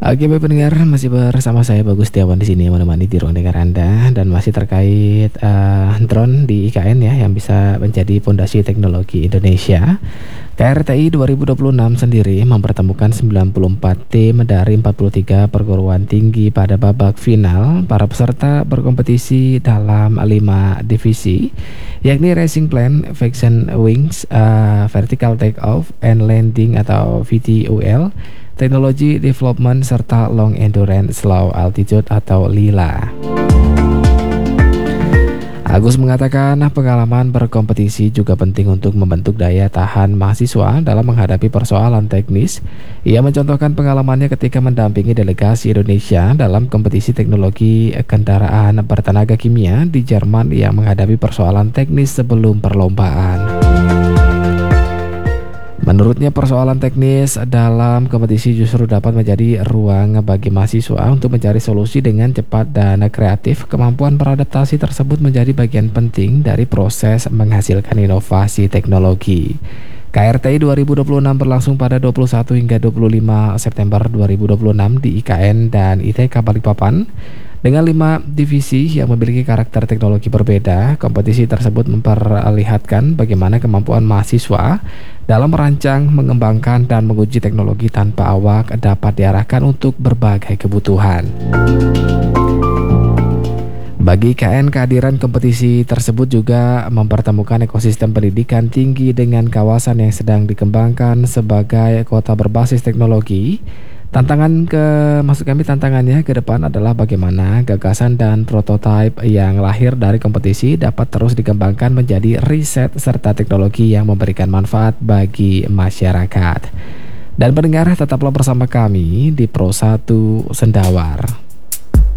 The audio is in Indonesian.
Oke, baik pendengar, masih bersama saya Bagus Setiawan di sini menemani di ruang dengar Anda dan masih terkait drone di IKN ya yang bisa menjadi fondasi teknologi Indonesia. KRTI 2026 sendiri mempertemukan 94 tim dari 43 perguruan tinggi pada babak final. Para peserta berkompetisi dalam 5 divisi, yakni Racing Plane, Fiction Wings, Vertical Takeoff and Landing atau VTOL, Teknologi Development, serta Long Endurance Low Altitude atau LILA. Agus mengatakan pengalaman berkompetisi juga penting untuk membentuk daya tahan mahasiswa dalam menghadapi persoalan teknis. Ia mencontohkan pengalamannya ketika mendampingi delegasi Indonesia dalam kompetisi teknologi kendaraan bertenaga kimia di Jerman yang menghadapi persoalan teknis sebelum perlombaan. Menurutnya persoalan teknis dalam kompetisi justru dapat menjadi ruang bagi mahasiswa untuk mencari solusi dengan cepat dan kreatif. Kemampuan beradaptasi tersebut menjadi bagian penting dari proses menghasilkan inovasi teknologi. KRTI 2026 berlangsung pada 21 hingga 25 September 2026 di IKN dan ITK Balikpapan. Dengan 5 divisi yang memiliki karakter teknologi berbeda, kompetisi tersebut memperlihatkan bagaimana kemampuan mahasiswa dalam merancang, mengembangkan, dan menguji teknologi tanpa awak dapat diarahkan untuk berbagai kebutuhan. Bagi IKN, kehadiran kompetisi tersebut juga mempertemukan ekosistem pendidikan tinggi dengan kawasan yang sedang dikembangkan sebagai kota berbasis teknologi. Tantangannya ke depan adalah bagaimana gagasan dan prototipe yang lahir dari kompetisi dapat terus dikembangkan menjadi riset serta teknologi yang memberikan manfaat bagi masyarakat. Dan pendengar, tetaplah bersama kami di Pro 1 Sendawar.